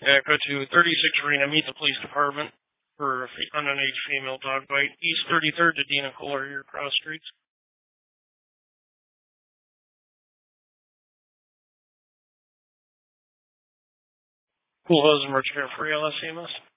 Yeah, go to 36 Arena, meet the police department for underage female dog bite. East 33rd to Dina Kohler, your cross streets. Cool Hose and Merch Care for LSCMS.